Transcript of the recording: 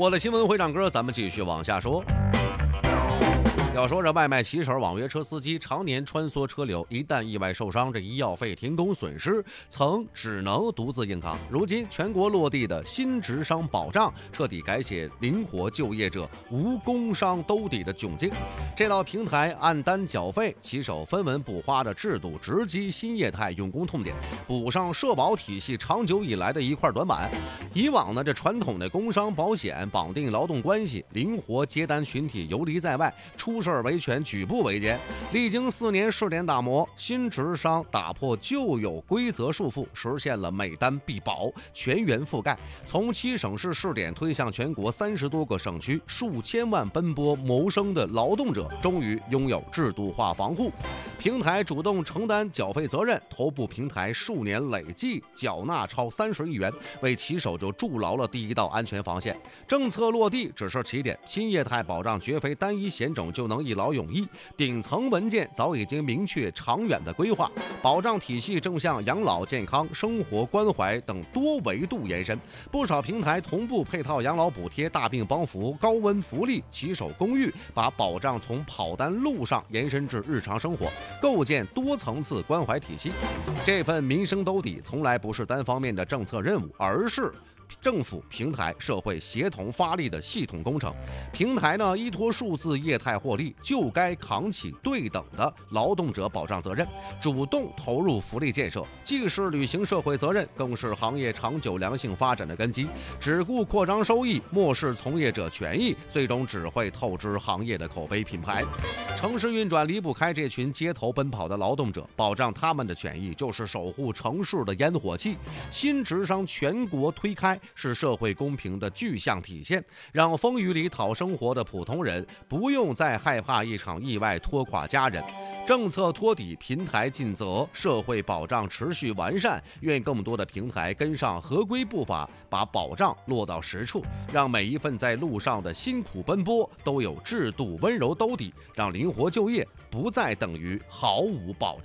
我的新闻会唱歌，咱们继续往下说。要说这外卖骑手、网约车司机常年穿梭车流，一旦意外受伤，这医药费、停工损失曾只能独自硬扛。如今全国落地的新职伤保障，彻底改写灵活就业者无工伤兜底的窘境。这道平台按单缴费、骑手分文不花的制度，直击新业态用工痛点，补上社保体系长久以来的一块短板。以往呢，这传统的工伤保险绑定劳动关系，灵活接单群体游离在外，出事维权，举步维艰。历经4年试点打磨，新职伤打破旧有规则束缚，实现了每单必保、全员覆盖。从7省市试点推向全国30多个省区，数千万奔波谋生的劳动者终于拥有制度化防护。平台主动承担缴费责任，头部平台数年累计缴纳超30亿元，为骑手就筑牢了第一道安全防线。政策落地只是起点，新业态保障绝非单一险种就能一劳永逸，顶层文件早已经明确长远的规划，保障体系正向养老健康、生活关怀等多维度延伸。不少平台同步配套养老补贴、大病帮扶、高温福利、骑手公寓，把保障从跑单路上延伸至日常生活，构建多层次关怀体系。这份民生兜底从来不是单方面的政策任务，而是政府、平台、社会协同发力的系统工程。平台呢，依托数字业态获利，就该扛起对等的劳动者保障责任，主动投入福利建设，既是履行社会责任，更是行业长久良性发展的根基。只顾扩张收益，漠视从业者权益，最终只会透支行业的口碑品牌。城市运转离不开这群街头奔跑的劳动者，保障他们的权益就是守护城市的烟火气。新职伤全国推开，是社会公平的具象体现，让风雨里讨生活的普通人不用再害怕一场意外拖垮家人。政策托底，平台尽责，社会保障持续完善。愿更多的平台跟上合规步伐，把保障落到实处，让每一份在路上的辛苦奔波都有制度温柔兜底，让灵活就业不再等于毫无保障。